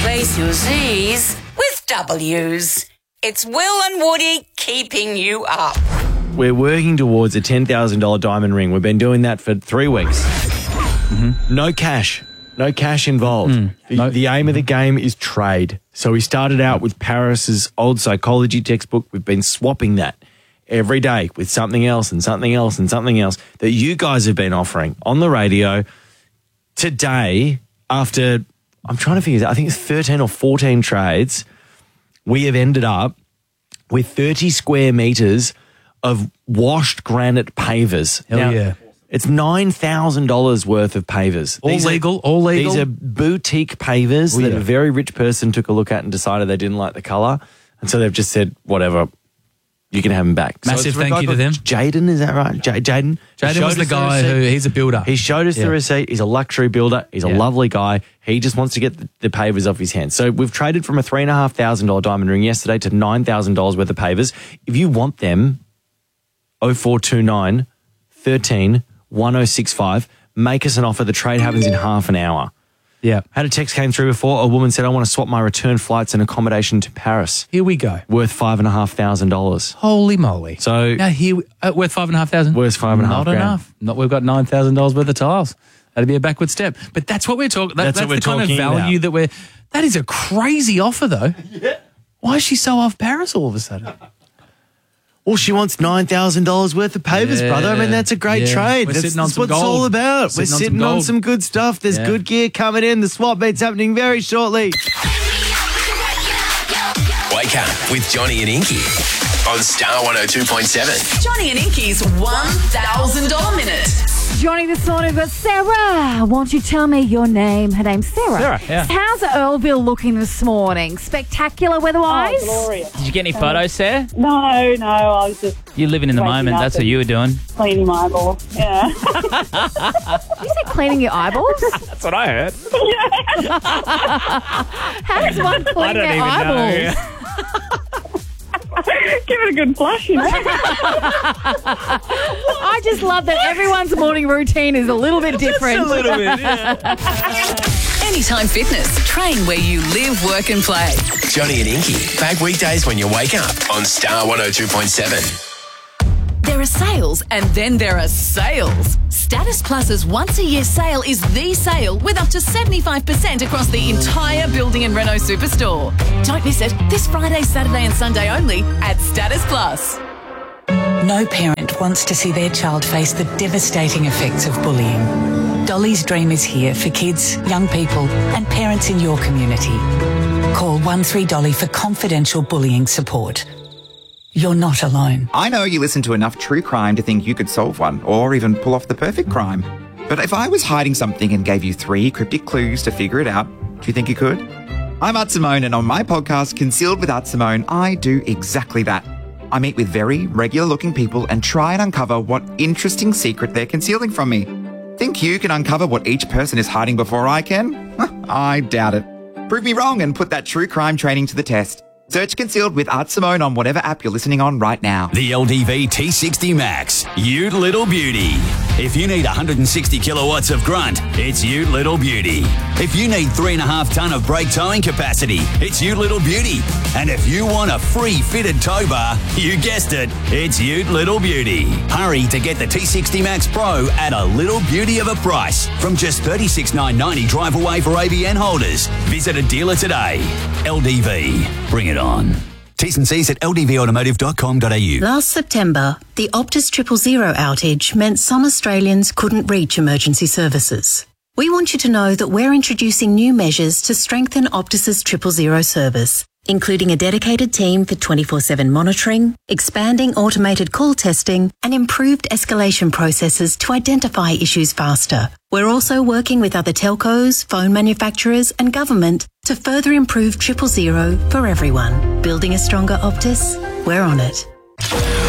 Replace your Z's with W's. It's Will and Woody keeping you up. We're working towards a $10,000 diamond ring. We've been doing that for 3 weeks. Mm-hmm. No cash. No cash involved. The aim of the game is trade. So we started out with Paris's old psychology textbook. We've been swapping that every day with something else and something else and something else that you guys have been offering on the radio. Today, after, I'm trying to figure this out, I think it's 13 or 14 trades, we have ended up with 30 square metres of washed granite pavers. Hell yeah. It's $9,000 worth of pavers. All legal. These are boutique pavers that a very rich person took a look at and decided they didn't like the colour. And so they've just said, whatever, you can have them back. Massive thank you to them. Jaden, is that right? Jaden? Jaden was the guy he's a builder. He showed us the receipt. He's a luxury builder. He's a lovely guy. He just wants to get the pavers off his hands. So we've traded from a $3,500 diamond ring yesterday to $9,000 worth of pavers. If you want them, 0429 13 1065. Make us an offer. The trade happens in half an hour. Yeah. Had a text came through before. A woman said, I want to swap my return flights and accommodation to Paris. Here we go. Worth $5,500. Holy moly. So now here, worth $5,500? Worth $5,500. Not enough. We've got $9,000 worth of tiles. That'd be a backward step. But that's what we're talking. That's what we're the kind of talking value about. that that is a crazy offer though. Yeah. Why is she so off Paris all of a sudden? Well, she wants $9,000 worth of pavers, brother. I mean, that's a great trade. That's what it's all about. We're sitting on some good stuff. There's good gear coming in. The swap meet's happening very shortly. Wake up with Johnny and Inky on Star 102.7. Johnny and Inky's $1,000 minute. Johnny this morning, but Sarah, won't you tell me your name? Her name's Sarah. Sarah, yeah. How's Earlville looking this morning? Spectacular weather-wise? Oh, glorious. Did you get any photos, Sarah? No, I was just You're living in the waking moment. up That's what and you were doing. cleaning my eyeballs. Yeah. Did you say cleaning your eyeballs? That's what I heard. How does one clean their eyeballs? Give it a good flush, you know. I just love that everyone's morning routine is a little bit different. Just a little bit, Anytime Fitness. Train where you live, work and play. Johnny and Inky, back weekdays when you wake up on Star 102.7. There are sales and then there are sales. Status Plus's once-a-year sale is the sale with up to 75% across the entire building and Renault Superstore. Don't miss it this Friday, Saturday and Sunday only at Status Plus. No parent wants to see their child face the devastating effects of bullying. Dolly's Dream is here for kids, young people and parents in your community. Call 13Dolly for confidential bullying support. You're not alone. I know you listen to enough true crime to think you could solve one, or even pull off the perfect crime. But if I was hiding something and gave you 3 cryptic clues to figure it out, do you think you could? I'm Art Simone, and on my podcast, Concealed with Art Simone, I do exactly that. I meet with very regular-looking people and try and uncover what interesting secret they're concealing from me. Think you can uncover what each person is hiding before I can? I doubt it. Prove me wrong and put that true crime training to the test. Search Concealed with Art Simone on whatever app you're listening on right now. The LDV T60 Max, Ute Little Beauty. If you need 160 kilowatts of grunt, it's Ute Little Beauty. If you need 3.5 tonne of brake towing capacity, it's Ute Little Beauty. And if you want a free fitted tow bar, you guessed it, it's Ute Little Beauty. Hurry to get the T60 Max Pro at a little beauty of a price from just $36,990 drive away for ABN holders. Visit a dealer today. LDV, bring it on. T's and C's at ldvautomotive.com.au. Last September, the Optus 000 outage meant some Australians couldn't reach emergency services. We want you to know that we're introducing new measures to strengthen Optus's 000 service, including a dedicated team for 24/7 monitoring, expanding automated call testing, and improved escalation processes to identify issues faster. We're also working with other telcos, phone manufacturers, and government to further improve 000 for everyone. Building a stronger Optus? We're on it.